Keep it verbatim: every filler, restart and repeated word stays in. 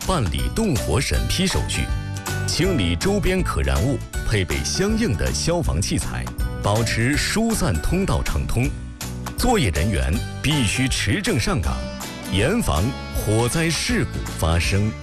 办理动火审批手续，清理周边可燃物，配备相应的消防器材，保持疏散通道畅通。作业人员必须持证上岗，严防火灾事故发生。